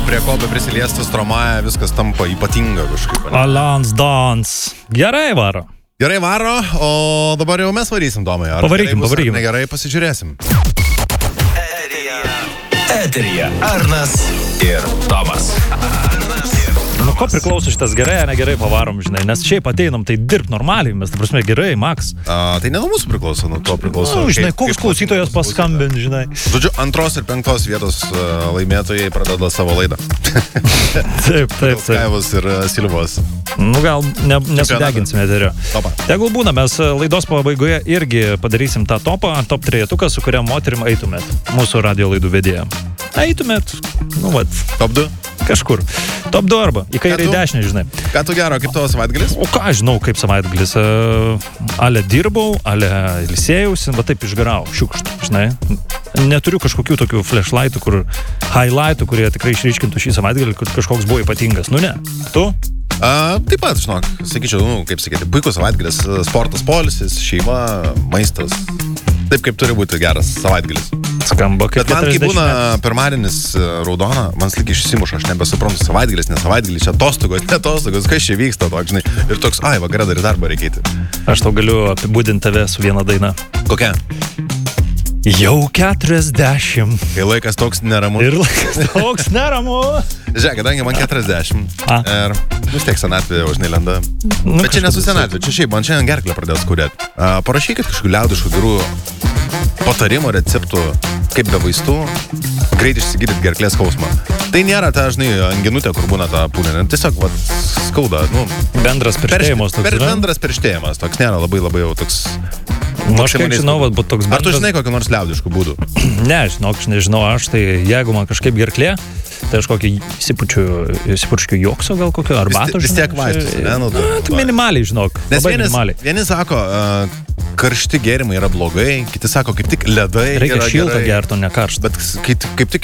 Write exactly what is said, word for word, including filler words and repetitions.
prie ko be prisiliestas Tromaja, viskas tampa ypatinga kažkaip. Alans Dans. Gerai varo. Gerai varo, o dabar jau mes varysim, Tomai. Ar pavarykim, bus, pavarykim. Ar negerai, pasižiūrėsim. Eteryje, eteryje Arnas ir Tomas. Nu, ko priklauso šitas gerai, ar negerai pavarom, žinai, nes šiaip ateinam, tai dirb normaliai, mes, ta prasme, gerai, Max. A, tai ne nuo mūsų priklauso, nuo to priklauso. Nu, žinai, kaip, koks kaip klausytojas paskambin, žinai. Žodžiu, antros ir penktos vietos uh, laimėtojai pradeda savo laidą. Taip, taip, taip. Skaivos ir uh, Silvos. Nu, gal ne, nesudeginsime eterio. Topą. Tegul būna, mes laidos pabaigoje irgi padarysim tą topą, top trejetuką, su kuriam moterim eitumėt. Mūsų radio laidų vedėja. Eitumėt, nu, vat. Top du? Kažkur. Top du arba. Į kairę, į dešinę, žinai. Ką tu gero, kaip tavo savaitgalis? O ką aš žinau, kaip savaitgalis. Ale dirbau, ale ilsėjausi, va taip išgarau, šiukšt, žinai. Neturiu kažkokių tokių flashlightų, kur highlightų, kurie tikrai išryškintų šį savaitgalį, kad kažkoks buvo ypatingas. Nu ne. Tu? A, taip pat, žinok, sakyčiau, nu, kaip sakyti, puikus savaitgalis, sportas, polisis, šeima, maistas. Taip, kaip turi būti geras savaitgalis. Skamba kaip Bet man, kai būna pirmadienis raudona, man lyg išsimuša, aš nebesuprantu, savaitgalis, ne savaitgalis, čia atostogos, ne atostogos, kas čia vyksta, toks, žinai. Ir toks, ai, vakare dar į darbą reikėti. Aš tau galiu apibūdinti tave su viena daina. Kokia? Jau keturiasdešimt. Kai laikas toks neramus. Ir laikas toks neramus. Žiūrėk, kadangi man keturiasdešimt. A. Ir vis tiek senatvė už nelenda. Nu, Bet čia nesu senatvė, čia šiaip, man šiandien gerklę pradėjo skūrėti. Uh, parašykit kažkokių liaudiškų gerų patarimų, receptų, kaip be vaistų, greit išsigydyt gerklės skausmą. Tai nėra ta, žinai, anginutė, kur būna ta pūnė. Tiesiog, va, skauda, nu. Bendras perštėjimas toks per, yra. Bendras perštėjimas, toks nėra labai labai jau toks. Nu, aš kiek žinau, va, bet toks Ar tu bendras... žinai kokį nors liaudiškų būdų? Ne, žinok, aš nežinau, aš tai jeigu man kažkaip gerklė, tai aš kokį įsipučiu, įsipučiu jokso gal kokio, arbato, Vis, vis tiek vaistus, ne? Nu, Na, tai minimaliai, žinok. Nes Labai vienis, minimaliai. vieni sako, uh, karšti gėrimai yra blogai, kiti sako, kaip tik ledai Reikia yra šiltą gerai. gerti, o ne karštą. Bet kai, kaip tik